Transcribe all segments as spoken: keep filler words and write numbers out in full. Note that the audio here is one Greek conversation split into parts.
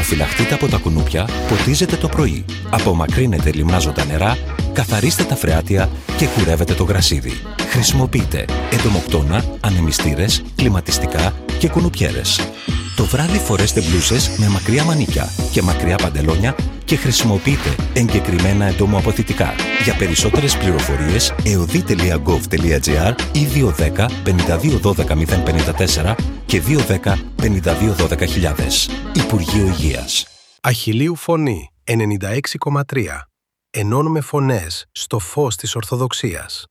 προφυλαχτείτε από τα κουνούπια, ποτίζετε το πρωί. Απομακρύνετε λιμνάζοντα νερά, καθαρίστε τα φρεάτια και κουρεύετε το γρασίδι. Χρησιμοποιείτε εντομοκτώνα, ανεμιστήρες, κλιματιστικά και κουνουπιέρες. Το βράδυ φορέστε μπλούζες με μακριά μανίκια και μακριά παντελόνια και χρησιμοποιείτε εγκεκριμένα εντομοαποθητικά. Για περισσότερες πληροφορίες εωδή τελεία γκοβ τελεία τζι αρ ή δύο ένα μηδέν πέντε δύο ένα δύο μηδέν πέντε τέσσερα και δύο ένα μηδέν πέντε δύο ένα μηδέν χιλιάδες. Υπουργείο Υγείας. Αχιλλείου Φωνή ενενήντα έξι κόμμα τρία. Ενώνουμε φωνές στο φως της Ορθοδοξίας.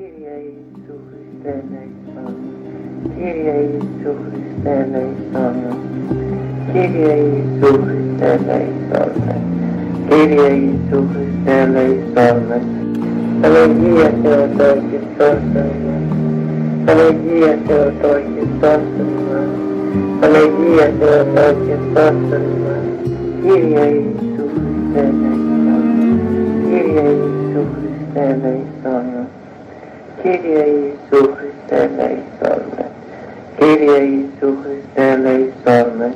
Κύριε Ιησού Χριστέ ελεησόν με. Κύριε Ιησού Χριστέ ελεησόν με. Κύριε Ιησού Χριστέ ελεησόν με. Παναγία Θεοτό και σώσον μας. Παναγία Θεοτό και σώσον μας. Παναγία Θεοτό και σώσον μας. Κύριε Ιησού Χριστέ ελεησόν με. Κύριε Ιησού Χριστέ ελεησόν με. Κύριε Ιησού Χριστέ ελεησόν με. Κύριε Ιησού Χριστέ ελεησόν με.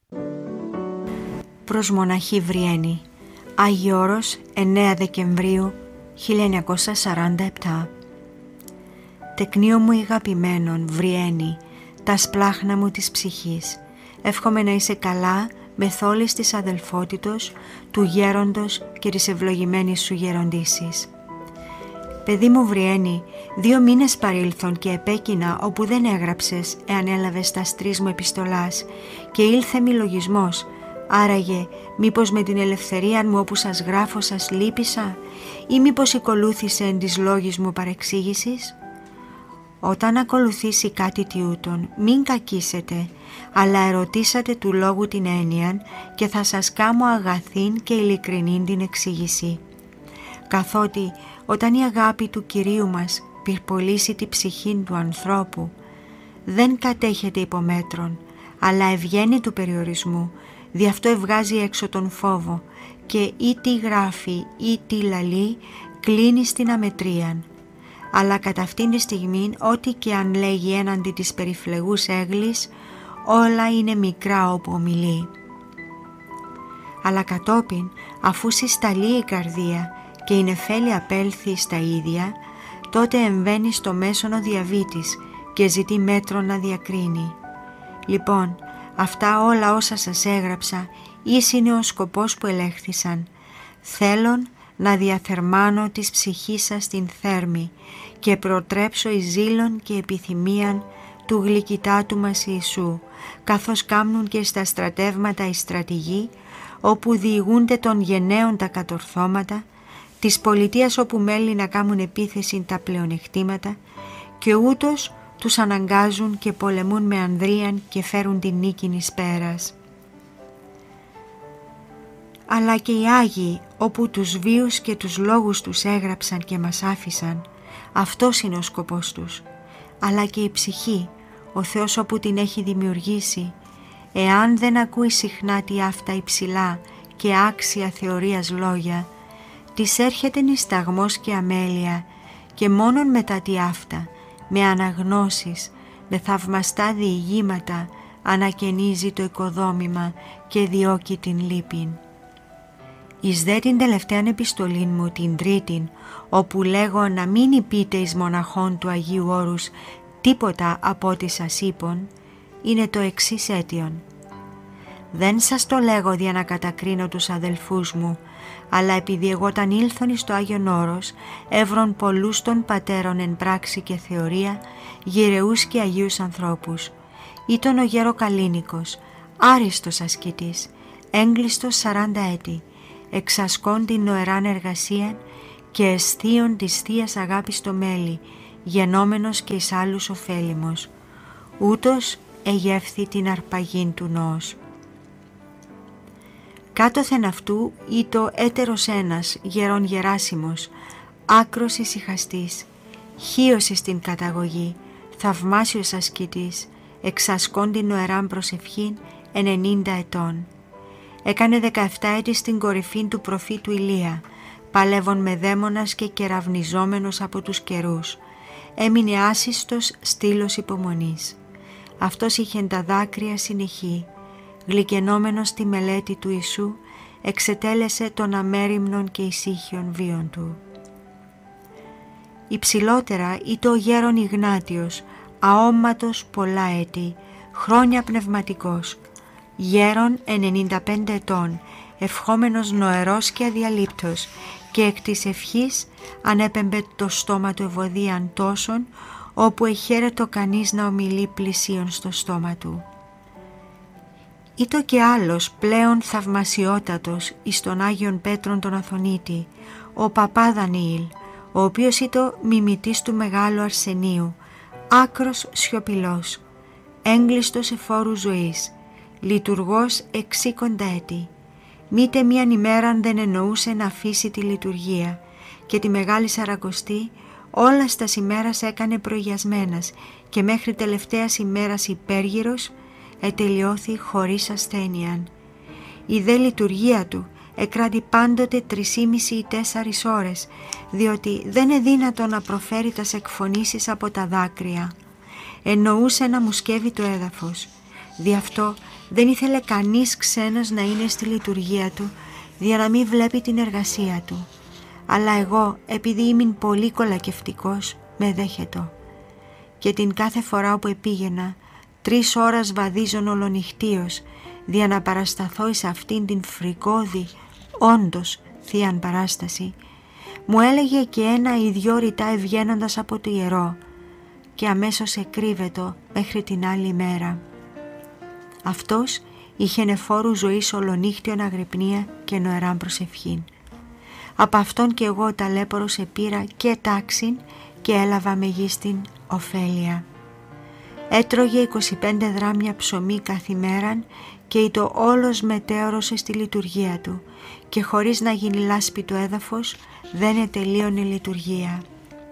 Προς μοναχή Βριέννη, Άγιο Όρος, εννέα Δεκεμβρίου χίλια εννιακόσια σαράντα επτά. Τεκνίο μου αγαπημένον, Βριέννη, τα σπλάχνα μου της ψυχής, εύχομαι να είσαι καλά μεθ' όλης της αδελφότητος, του γέροντος και της ευλογημένης σου γεροντήσης. Παιδί μου Βριέννη, δύο μήνες παρήλθον και επέκεινα όπου δεν έγραψες εάν έλαβες τα τρεις μου επιστολάς και ήλθε μη λογισμός. Άραγε μήπως με την ελευθερία μου όπου σας γράφω σας λύπησα ή μήπως ακολούθησε εν της λόγης μου παρεξήγησης. Όταν ακολουθήσει κάτι τιούτον μην κακίσετε, αλλά ερωτήσατε του λόγου την έννοιαν και θα σας κάμω αγαθήν και ειλικρινήν την εξήγηση. Καθότι όταν η αγάπη του Κυρίου μας πυρπολίσει τη ψυχή του ανθρώπου, δεν κατέχεται υπομέτρων, αλλά ευγαίνει του περιορισμού, δι' αυτό ευγάζει έξω τον φόβο και ή τι γράφει ή τι λαλεί κλείνει στην αμετρίαν. Αλλά κατά αυτήν τη στιγμή ό,τι και αν λέγει έναντι της περιφλεγούς έγλης, όλα είναι μικρά όπου ομιλεί. Αλλά κατόπιν, αφού συσταλεί η καρδία και η νεφέλη απέλθει στα ίδια, τότε εμβαίνει στο μέσον ο διαβήτης και ζητεί μέτρο να διακρίνει. Λοιπόν, αυτά όλα όσα σας έγραψα, εις είναι ο σκοπός που ελέγχθησαν. Θέλον να διαθερμάνω της ψυχής σας την θέρμη και προτρέψω εις ζήλων και επιθυμίαν του γλυκητάτου μας Ιησού, καθώς κάμνουν και στα στρατεύματα οι στρατηγοί, όπου διηγούνται των γενναίων τα κατορθώματα, της πολιτείας όπου μέλη να κάμουν επίθεση τα πλεονεκτήματα και ούτως τους αναγκάζουν και πολεμούν με ανδρίαν και φέρουν την νίκην εις πέρας. Αλλά και οι Άγιοι όπου τους βίους και τους λόγους τους έγραψαν και μας άφησαν, αυτός είναι ο σκοπός τους. Αλλά και η ψυχή, ο Θεός όπου την έχει δημιουργήσει, εάν δεν ακούει συχνά τι αυτά υψηλά και άξια θεωρίας λόγια, της έρχεται νησταγμός και αμέλεια και μόνον μετά τι αυτά, με αναγνώσεις, με θαυμαστά διηγήματα ανακαινίζει το οικοδόμημα και διώκει την λύπην. Εις δε την τελευταίαν επιστολήν μου την τρίτην, όπου λέγω να μην υπείτε εις μοναχών του Αγίου Όρους τίποτα από ό,τι σας είπων, είναι το εξής αίτιον. Δεν σας το λέγω δια να κατακρίνω τους αδελφούς μου, αλλά επειδή εγώ όταν ήλθον εις το Άγιον Όρος έβρον πολλούς των πατέρων εν πράξη και θεωρία, γυρεούς και αγίους ανθρώπους. Ήταν ο γέρο Καλίνικος, άριστος ασκητής, έγκλειστος σαράντα έτη, εξασκών την νοεράν εργασίαν και αισθίων της θείας αγάπης στο μέλη, γενόμενος και εις άλλους ωφέλιμος. Ούτως εγεύθη την αρπαγήν του νόος. Κάτωθεν αυτού ήτο έτερος ένας γερόν Γεράσιμος, άκρος ησυχαστής, χίος στην καταγωγή, θαυμάσιος ασκητής, εξασκών την νοεράν προσευχήν ενενήντα ετών. Έκανε δεκαεπτά έτη στην κορυφή του προφήτου Ηλία, παλεύων με δαίμονας και κεραυνιζόμενος από τους καιρούς. Έμεινε άσυστος στήλος υπομονής. Αυτός είχε τα δάκρυα συνεχή, γλυκενόμενος τη μελέτη του Ιησού, εξετέλεσε των αμέριμνων και ησύχιων βίων του. Υψηλότερα ήτο ο γέρον Ιγνάτιος, αόματος πολλά έτη, χρόνια πνευματικός, γέρον ενενήντα πέντε ετών, ευχόμενος νοερός και αδιαλείπτος, και εκ της ευχής ανέπεμπε το στόμα του ευωδίαν τόσον, όπου εχαίρετο κανείς να ομιλεί πλησίον στο στόμα του. Ήτο και άλλος πλέον θαυμασιότατος εις τον Άγιον Πέτρον τον Αθωνίτη, ο παπά Δανιήλ, ο οποίος ήτο μιμητής του Μεγάλου Αρσενίου, άκρος σιωπηλός, έγκλειστος εφόρου ζωής, λειτουργός εξήκοντα έτη. Μήτε μίαν ημέραν δεν εννοούσε να αφήσει τη λειτουργία, και τη Μεγάλη Σαρακοστή όλας τας ημέρας έκανε προηγιασμένας, και μέχρι τελευταίας ημέρας υπέργυρος ετελειώθη χωρίς ασθένειαν. Η δε λειτουργία του εκράτη πάντοτε τρισήμιση ή τέσσερις ώρες, διότι δεν είναι δύνατο να προφέρει τας εκφωνήσεις από τα δάκρυα. Εννοούσε να μουσκεύει το έδαφος. Δι' αυτό δεν ήθελε κανείς ξένος να είναι στη λειτουργία του, για να μην βλέπει την εργασία του. Αλλά εγώ, επειδή ήμουν πολύ κολακευτικός, με δέχετο. Και την κάθε φορά που επήγαινα, τρεις ώρας βαδίζον ολονυχτίως, δια να παρασταθώ εις αυτήν την φρικώδη, όντως θείαν παράσταση, μου έλεγε και ένα ή δυο ρητά ευγαίνοντας από το ιερό, και αμέσως εκρύβετο μέχρι την άλλη μέρα. Αυτός είχε νεφόρου ζωής ολονύχτιον αγρυπνία και νοεράν προσευχήν. Από αυτόν και εγώ ταλέπορος επήρα και τάξιν και έλαβα μεγίστην ωφέλεια. Έτρωγε είκοσι πέντε δράμια ψωμί καθημέραν και ήτο όλος μετέωρωσε στη λειτουργία του, και χωρίς να γίνει λάσπη το έδαφος δεν ετελείωνε λειτουργία.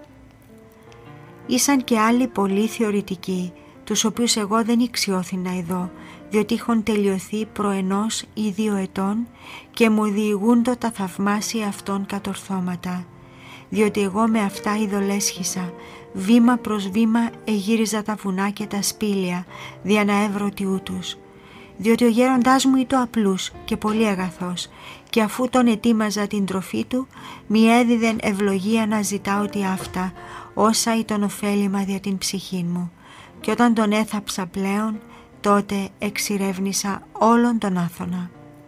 Ήσαν και άλλοι πολύ θεωρητικοί, τους οποίους εγώ δεν ηξιώθη να ειδώ, διότι είχον τελειωθεί προενός ή δύο ετών και μου διηγούντο τα θαυμάσια αυτών κατορθώματα, διότι εγώ με αυτά ειδολέσχησα, βήμα προς βήμα εγύριζα τα βουνά και τα σπήλια, δια να έβρω τιούτους. Διότι ο γέροντάς μου ήτο απλούς και πολύ αγαθός, και αφού τον ετοίμαζα την τροφή του, μη έδιδεν ευλογία να ζητάω τι αυτά, όσα ήταν ωφέλιμα δια την ψυχή μου. Και όταν τον έθαψα πλέον, τότε εξηρεύνησα όλον τον Άθωνα.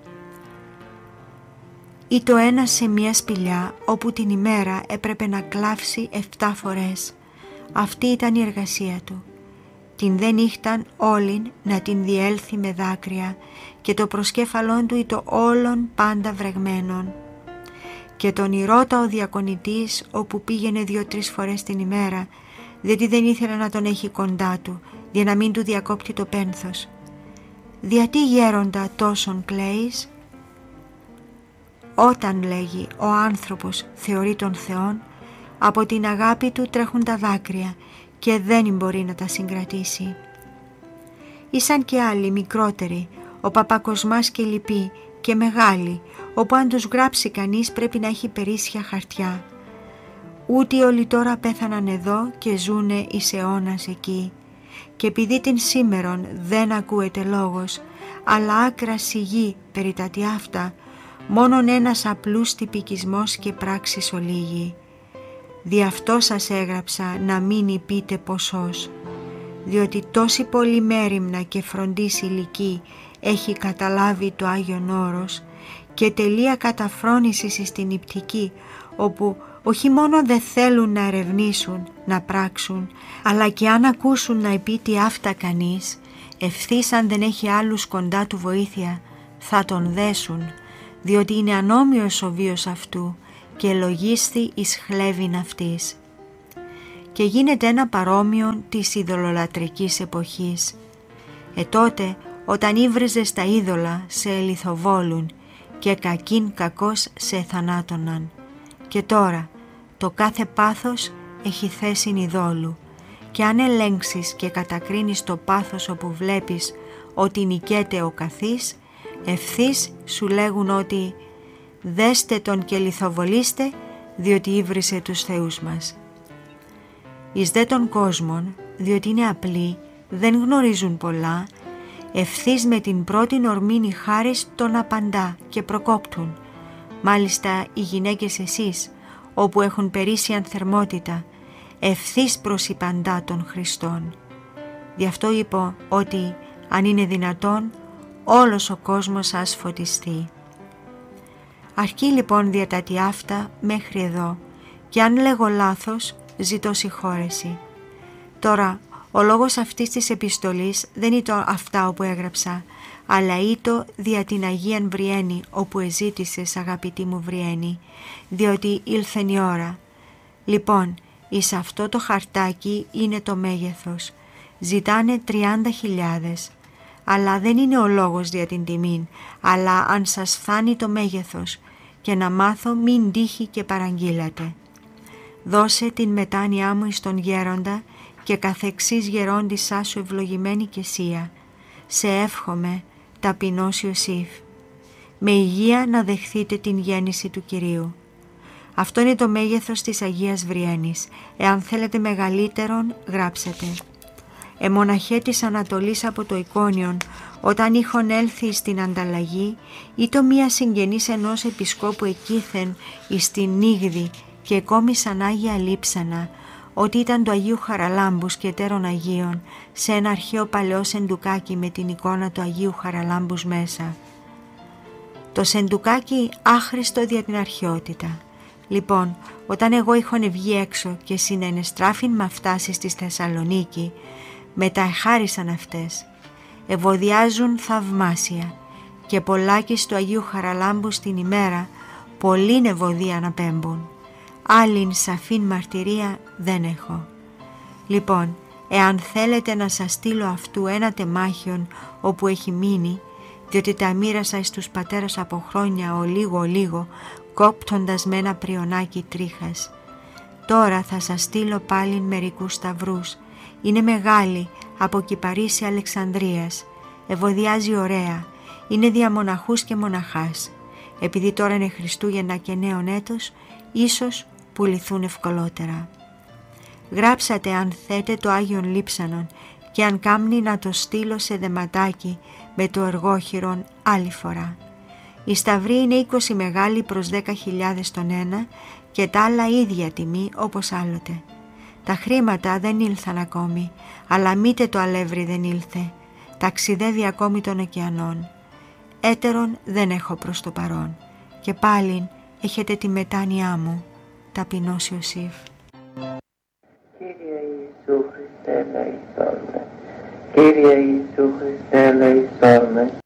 Ήτο ένας σε μια σπηλιά, όπου την ημέρα έπρεπε να κλάψει εφτά φορές. Αυτή ήταν η εργασία του. Την δε νύχταν όλην να την διέλθει με δάκρυα, και το προσκέφαλόν του ήτο όλων πάντα βρεγμένον. Και τον ηρώτα ο διακονητής, όπου πήγαινε δύο-τρεις φορές την ημέρα, διότι δεν ήθελε να τον έχει κοντά του, για να μην του διακόπτει το πένθος. «Διατί γέροντα τόσον κλαίεις?» Όταν, λέγει, ο άνθρωπος θεωρεί τον Θεόν, από την αγάπη του τρέχουν τα δάκρυα και δεν μπορεί να τα συγκρατήσει. Ήσαν και άλλοι μικρότεροι, ο Παπακοσμάς και λοιποί, και μεγάλοι, όπου αν τους γράψει κανείς πρέπει να έχει περίσσια χαρτιά. Ούτι όλοι τώρα πέθαναν εδώ και ζουνε εις αιώνας εκεί. Και επειδή την σήμερον δεν ακούεται λόγος, αλλά άκρα σιγή περί τα τι αυτά, μόνον ένας απλούς τυπικισμός και πράξης ολίγη. Δι' αυτό σας έγραψα να μην πείτε ποσός, διότι τόση πολύ μέριμνα και φροντής ηλική έχει καταλάβει το Άγιον Όρος, και τελεία καταφρόνησης στην υπτική, όπου όχι μόνο δεν θέλουν να ερευνήσουν, να πράξουν, αλλά και αν ακούσουν να επίτει αυτά κανείς, ευθύς αν δεν έχει άλλους κοντά του βοήθεια, θα τον δέσουν, διότι είναι ανώμοιος ο βίος αυτού και λογίσθη εις χλέβην αυτής. Και γίνεται ένα παρόμοιο της ειδωλολατρικής εποχής. Ε τότε, όταν ύβριζες τα είδωλα, σε ελιθοβόλουν και κακήν κακός σε θανάτωναν. Και τώρα, το κάθε πάθος έχει θέση ειδόλου, και αν ελέγξεις και κατακρίνεις το πάθος όπου βλέπεις ότι νικέται ο καθής, ευθύς σου λέγουν ότι «δέστε τον και λιθοβολήστε, διότι ύβρισε τους θεούς μας». Εις δε των κόσμων, διότι είναι απλοί, δεν γνωρίζουν πολλά, Ευθύς με την πρώτη ορμήνη χάρις τον απαντά και προκόπτουν. Μάλιστα οι γυναίκες εσείς, όπου έχουν περίσσιαν θερμότητα, ευθύς προσυπαντά των Χριστών. Γι' αυτό είπω ότι, αν είναι δυνατόν, όλος ο κόσμος ας φωτιστεί. Αρκεί λοιπόν διατάτη αυτά μέχρι εδώ, και αν λέγω λάθος, ζητώ συγχώρεση. Τώρα, ο λόγος αυτής της επιστολής δεν ήταν αυτά όπου έγραψα, αλλά ήτο δια την Αγίαν Βριένη, όπου εζήτησες, αγαπητή μου Βριένη, διότι ήλθεν η ώρα. Λοιπόν, εις αυτό το χαρτάκι είναι το μέγεθος. Ζητάνε τριάντα χιλιάδες. Αλλά δεν είναι ο λόγος δια την τιμήν, αλλά αν σας φθάνει το μέγεθος, και να μάθω μην τύχει και παραγγείλατε. Δώσε την μετάνοιά μου εις τον γέροντα, και καθεξής γερόντισσά σου ευλογημένη και σία. Σε εύχομαι, ταπεινός Ιωσήφ. Με υγεία να δεχθείτε την γέννηση του Κυρίου. Αυτό είναι το μέγεθος της Αγίας Βριένης. Εάν θέλετε μεγαλύτερον, γράψετε. Εμοναχέ της Ανατολής από το Εικόνιον, όταν είχον έλθει στην ανταλλαγή, ή το μία συγγενής ενός επισκόπου εκείθεν εις την Νίγδη και εκόμισαν Άγια Λείψανα, ότι ήταν του Αγίου Χαραλάμπους και τέρων Αγίων, σε ένα αρχαίο παλαιό σεντουκάκι με την εικόνα του Αγίου Χαραλάμπους μέσα. Το σεντουκάκι άχρηστο δια την αρχαιότητα. Λοιπόν, όταν εγώ είχον βγει έξω και συνενεστράφην με φτάσει στη Θεσσαλονίκη, μετά εχάρισαν αυτές. Ευωδιάζουν θαυμάσια και πολλάκις του Αγίου Χαραλάμπου στην ημέρα πολλήν ευωδία να πέμπουν. Άλλην σαφήν μαρτυρία δεν έχω. Λοιπόν, εάν θέλετε να σας στείλω αυτού ένα τεμάχιον όπου έχει μείνει, διότι τα μοίρασα εις τους πατέρας από χρόνια ο λίγο ο λίγο, κόπτοντας με ένα πριονάκι τρίχας. Τώρα θα σας στείλω πάλιν μερικούς σταυρούς. Είναι μεγάλη, από Κυπαρίσι Αλεξανδρίας. Ευωδιάζει ωραία. Είναι δια μοναχούς και μοναχάς. Επειδή τώρα είναι Χριστούγεννα και νέον έτος, ίσως πουληθούν ευκολότερα. Γράψατε αν θέτε το Άγιον Λείψανον, και αν κάμνει να το στείλω σε δεματάκι με το εργόχειρον άλλη φορά. Η σταυρή είναι είκοσι μεγάλη προς δέκα χιλιάδες τον ένα και τα άλλα ίδια τιμή όπως άλλοτε. Τα χρήματα δεν ήλθαν ακόμη, αλλά μήτε το αλεύρι δεν ήλθε. Ταξιδεύει ακόμη των ωκεανών. Έτερον δεν έχω προς το παρόν. Και πάλιν έχετε τη μετάνοιά μου, ταπεινός Ιωσήφ. Κύριε Ιησού Χριστέ, ελεησόν με. Κύριε Ιησού Χριστέ, ελεησόν με.